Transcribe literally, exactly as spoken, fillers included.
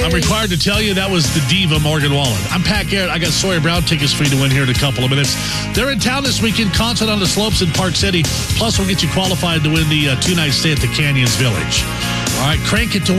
I'm required to tell you that was the diva, Morgan Wallen. I'm Pat Garrett. I got Sawyer Brown tickets for you to win here in a couple of minutes. They're in town this weekend, concert on the slopes in Park City. Plus, we'll get you qualified to win the uh, two-night stay at the Canyons Village. All right, crank it to